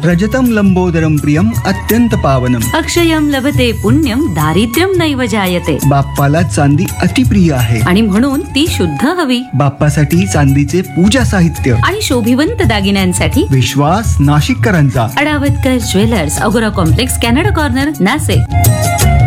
रजतं लंबोदरं प्रियम अत्यंत पावनम. अक्षयम लभते पुण्यम दारिद्र्यम नैव जायते. बाप्पाला चांदी अतिप्रिय आहे आणि म्हणून ती शुद्ध हवी. बाप्पासाठी चांदीचे पूजा साहित्य आणि शोभिवंत दागिन्यांसाठी विश्वास नाशिककरांचा. अडावतकर ज्वेलर्स, अगोरा कॉम्प्लेक्स, कॅनडा कॉर्नर, नाशिक.